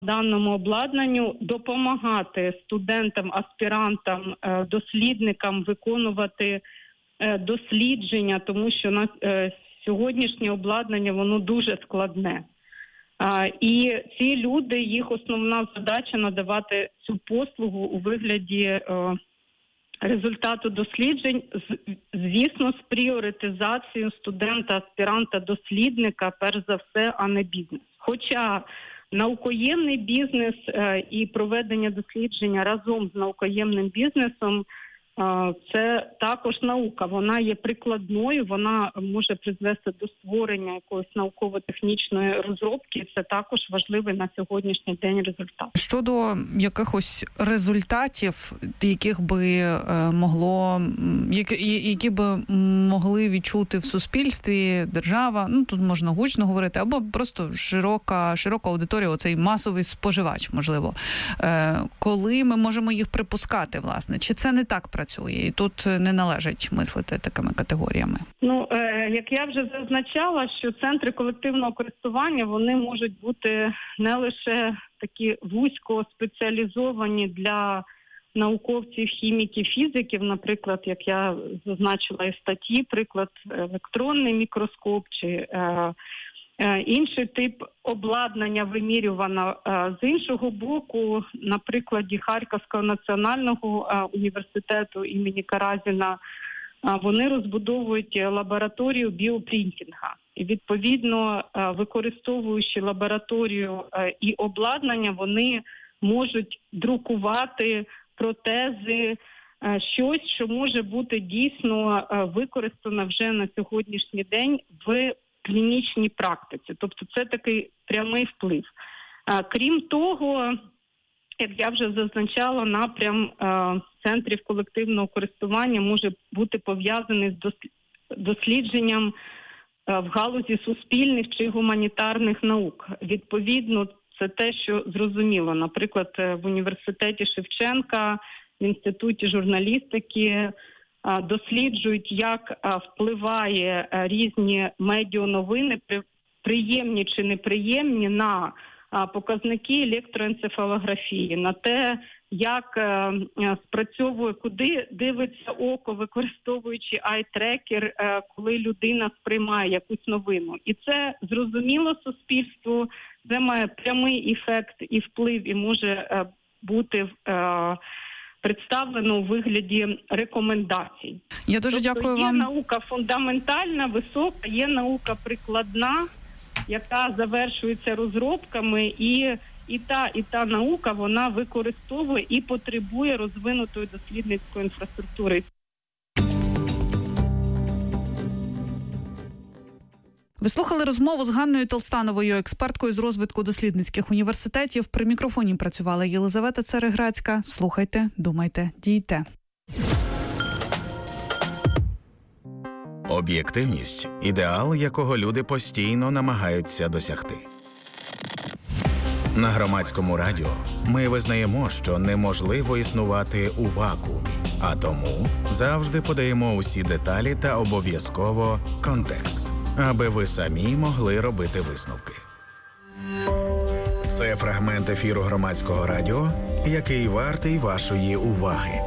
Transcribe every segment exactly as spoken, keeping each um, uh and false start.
даному обладнанню, допомагати студентам, аспірантам, дослідникам виконувати дослідження, тому що на сьогоднішнє обладнання, воно дуже складне. І ці люди, їх основна задача надавати цю послугу у вигляді результату досліджень, звісно, з пріоритизацією студента, аспіранта, дослідника, перш за все, а не бізнес. Хоча наукоємний бізнес і проведення дослідження разом з наукоємним бізнесом – це також наука. Вона є прикладною, вона може призвести до створення якоїсь науково-технічної розробки. Це також важливий на сьогоднішній день результат. Щодо якихось результатів, яких би могло, які, які би могли відчути в суспільстві, держава, ну тут можна гучно говорити, або просто широка, широка аудиторія, оцей масовий споживач, можливо. Коли ми можемо їх припускати, власне? Чи це не так працює? І тут не належить мислити такими категоріями. Ну, е, як я вже зазначала, що центри колективного користування, вони можуть бути не лише такі вузько спеціалізовані для науковців, хіміків, фізиків, наприклад, як я зазначила і в статті, приклад електронний мікроскоп чи е, інший тип обладнання вимірювано. З іншого боку, на прикладі Харківського національного університету імені Каразіна, вони розбудовують лабораторію біопринтінга. І, відповідно, використовуючи лабораторію і обладнання, вони можуть друкувати протези, щось, що може бути дійсно використано вже на сьогоднішній день в клінічній практиці. Тобто це такий прямий вплив. Крім того, як я вже зазначала, напрям центрів колективного користування може бути пов'язаний з дослідженням в галузі суспільних чи гуманітарних наук. Відповідно, це те, що зрозуміло. Наприклад, в університеті Шевченка, в інституті журналістики досліджують, як впливає різні медіановини, приємні чи неприємні, на показники електроенцефалографії, на те, як спрацьовує, куди дивиться око, використовуючи ай-трекер, коли людина сприймає якусь новину. І це зрозуміло суспільству, це має прямий ефект і вплив, і може бути представлено у вигляді рекомендацій. Я дуже тобто дякую є вам. Є наука фундаментальна, висока, є наука прикладна, яка завершується розробками, і, і, та, і та наука, вона використовує і потребує розвинутої дослідницької інфраструктури. Ви слухали розмову з Ганною Толстановою, експерткою з розвитку дослідницьких університетів. При мікрофоні працювала Єлизавета Цереграцька. Слухайте, думайте, дійте. Об'єктивність – ідеал, якого люди постійно намагаються досягти. На Громадському радіо ми визнаємо, що неможливо існувати у вакуумі, а тому завжди подаємо усі деталі та обов'язково контекст, аби ви самі могли робити висновки. Це фрагмент ефіру Громадського радіо, який вартий вашої уваги.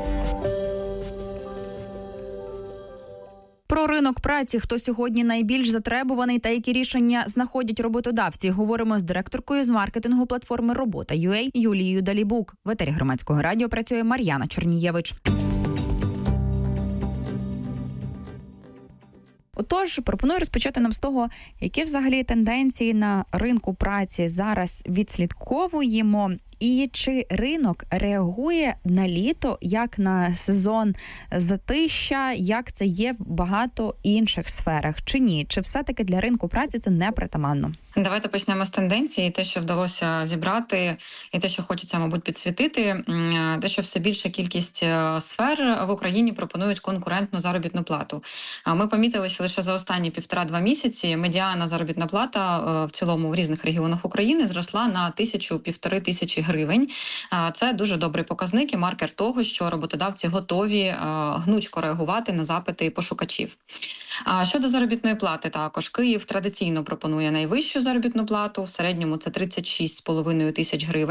Про ринок праці, хто сьогодні найбільш затребуваний та які рішення знаходять роботодавці, говоримо з директоркою з маркетингу платформи «Робота.ua» Юлією Далібук. В етері Громадського радіо працює Мар'яна Чорнієвич. Отож, пропоную розпочати нам з того, які взагалі тенденції на ринку праці зараз відслідковуємо, і чи ринок реагує на літо як на сезон затища, як це є в багато інших сферах, чи ні? Чи все-таки для ринку праці це не притаманно? Давайте почнемо з тенденції. Те, що вдалося зібрати, і те, що хочеться, мабуть, підсвітити, те, що все більша кількість сфер в Україні пропонують конкурентну заробітну плату. Ми помітили, що лише за останні півтора-два місяці медіана заробітна плата в цілому в різних регіонах України зросла на тисячу-півтори тисячі гривень. Це дуже добрий показник і маркер того, що роботодавці готові гнучко реагувати на запити пошукачів. Щодо заробітної плати також, Київ традиційно пропонує найвищу заробітну плату, в середньому це тридцять шість з половиною тисяч гривень.